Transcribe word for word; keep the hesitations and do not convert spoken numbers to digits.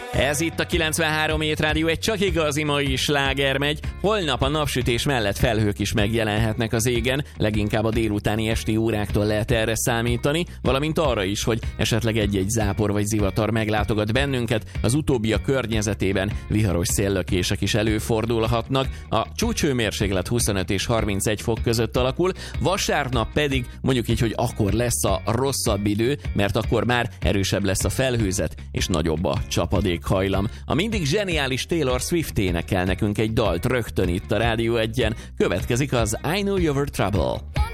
Ez itt a kilencvenhárom Hét Rádió, egy csak igazi mai sláger megy. Holnap a napsütés mellett felhők is megjelenhetnek az égen, leginkább a délutáni esti óráktól lehet erre számítani, valamint arra is, hogy esetleg egy-egy zápor vagy zivatar meglátogat bennünket, az utóbbiak környezetében viharos széllökések is előfordulhatnak. A csúcshőmérséklet huszonöt és harmincegy fok között alakul, vasárnap pedig mondjuk így, hogy akkor lesz a rosszabb idő, mert akkor már erősebb lesz a felhőzet és nagyobb a csapadék hajlam. A mindig zseniális Taylor Swift énekel nekünk egy dalt rögtön itt a Rádió egyen. Következik az I Know You're Trouble.